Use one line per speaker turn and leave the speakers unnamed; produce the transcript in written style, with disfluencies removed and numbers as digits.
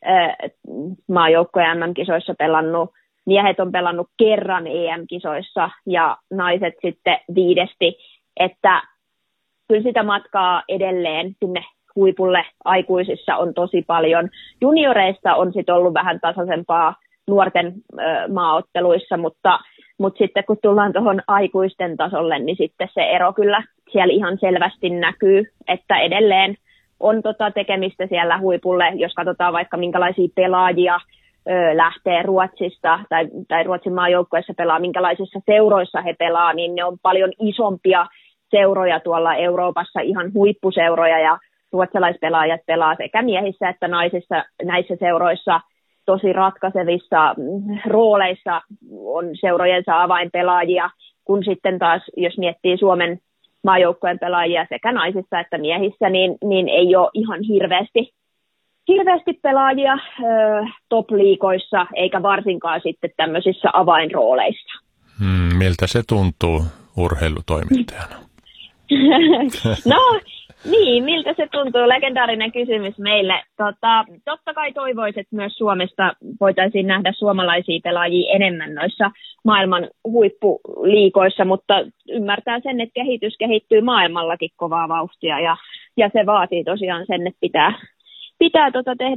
maajoukkojen MM-kisoissa pelannut. Miehet on pelannut kerran EM-kisoissa ja naiset sitten 5, että kyllä sitä matkaa edelleen sinne huipulle aikuisissa on tosi paljon. Junioreista on sitten ollut vähän tasaisempaa nuorten maaotteluissa, mutta sitten kun tullaan tuohon aikuisten tasolle, niin sitten se ero kyllä siellä ihan selvästi näkyy, että edelleen on tekemistä siellä huipulle, jos katsotaan vaikka minkälaisia pelaajia lähtee Ruotsista tai Ruotsin maajoukkueessa pelaa, minkälaisissa seuroissa he pelaa, niin ne on paljon isompia seuroja tuolla Euroopassa, ihan huippuseuroja, ja ruotsalaispelaajat pelaa sekä miehissä että naisissa näissä seuroissa tosi ratkaisevissa rooleissa on seurojensa avainpelaajia, kun sitten taas, jos miettii Suomen maajoukkueen pelaajia sekä naisissa että miehissä, niin ei ole ihan hirveästi pelaajia top-liikoissa, eikä varsinkaan sitten tämmöisissä avainrooleissa.
Miltä se tuntuu urheilutoimittajana?
No niin, miltä se tuntuu? Legendaarinen kysymys meille. Totta kai toivoisin, että myös Suomesta voitaisiin nähdä suomalaisia pelaajia enemmän noissa maailman huippuliikoissa, mutta ymmärtää sen, että kehitys kehittyy maailmallakin kovaa vauhtia ja se vaatii tosiaan sen, että pitää tehdä